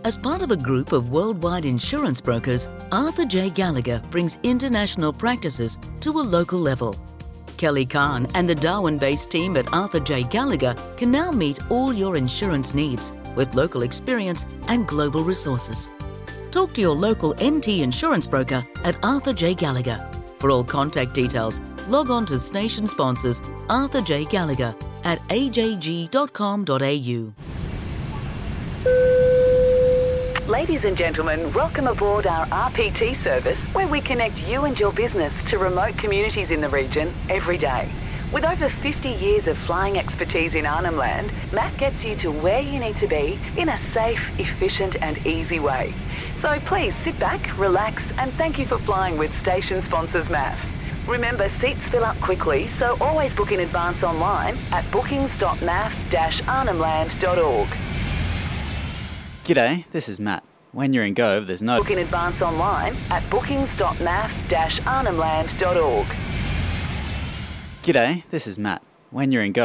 As part of a group of worldwide insurance brokers, Arthur J. Gallagher brings international practices to a local level. Kelly Kahn and the Darwin-based team at Arthur J. Gallagher can now meet all your insurance needs with local experience and global resources. Talk to your local NT insurance broker at Arthur J. Gallagher. For all contact details, log on to station sponsors Arthur J. Gallagher at ajg.com.au. Ladies and gentlemen, welcome aboard our RPT service, where we connect you and your business to remote communities in the region every day. With over 50 years of flying expertise in Arnhem Land, Matt gets you to where you need to be in a safe, efficient and easy way. So please sit back, relax and thank you for flying with station sponsors MAF. Remember, seats fill up quickly, so always book in advance online at bookings.maf-arnhemland.org. G'day, this is Matt. When you're in Gove, there's no... Book in advance online at bookings.maf-arnhemland.org. G'day, this is Matt. When you're in Gove...